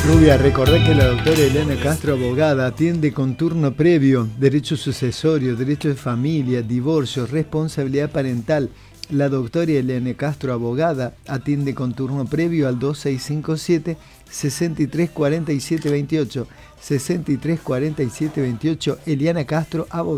Rubia, recordá que la doctora Elena Castro, abogada, atiende con turno previo, derecho sucesorio, derecho de familia, divorcio, responsabilidad parental. La doctora Elena Castro, abogada, atiende con turno previo al 2657 634728. 634728. Eliana Castro, abogada.